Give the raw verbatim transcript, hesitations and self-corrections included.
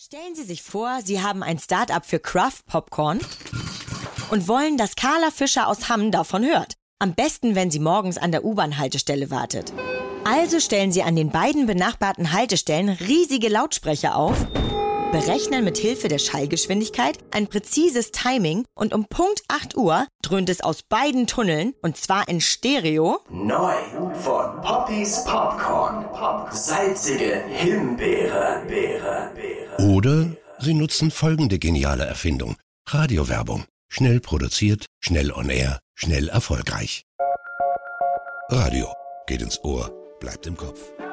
Stellen Sie sich vor, Sie haben ein Start-up für Craft Popcorn und wollen, dass Carla Fischer aus Hamm davon hört. Am besten, wenn sie morgens an der U-Bahn-Haltestelle wartet. Also stellen Sie an den beiden benachbarten Haltestellen riesige Lautsprecher auf, berechnen mit Hilfe der Schallgeschwindigkeit ein präzises Timing und um Punkt acht Uhr dröhnt es aus beiden Tunneln, und zwar in Stereo. Neu von Poppys Popcorn. Salzige Himbeere. Beere, Beere. Oder Sie nutzen folgende geniale Erfindung. Radiowerbung. Schnell produziert, schnell on air, schnell erfolgreich. Radio. Geht ins Ohr, bleibt im Kopf.